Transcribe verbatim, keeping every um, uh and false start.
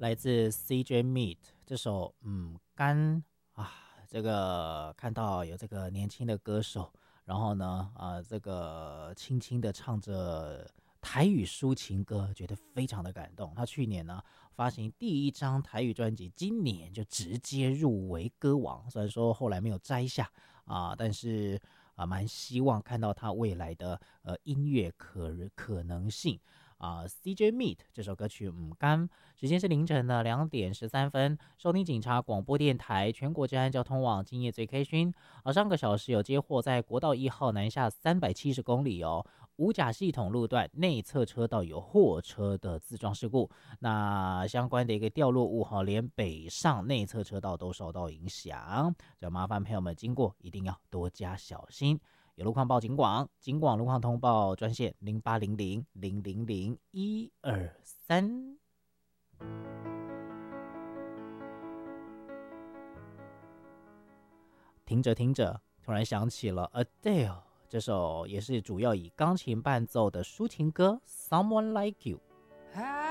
来自 C J Meet 这首嗯干啊，这个看到有这个年轻的歌手，然后呢啊、呃、这个轻轻的唱着台语抒情歌，觉得非常的感动。他去年呢发行第一张台语专辑，今年就直接入围歌王，虽然说后来没有摘下啊，但是啊蛮希望看到他未来的呃音乐可可能性。啊、C J Meet 这首歌曲《唔甘》，时间是凌晨的两点十三分。收听警察广播电台全国治安交通网今夜最 K 讯。啊，上个小时有接获在国道一号南下三百七十公里哦，五甲系统路段内侧车道有货车的自撞事故，那相关的一个掉落物哈，连北上内侧车道都受到影响，就麻烦朋友们经过一定要多加小心。有路况报警广，警广路况通报专线零八零零零零零一二三。听着听着，突然想起了 Adele 这首也是主要以钢琴伴奏的抒情歌《Someone Like You》。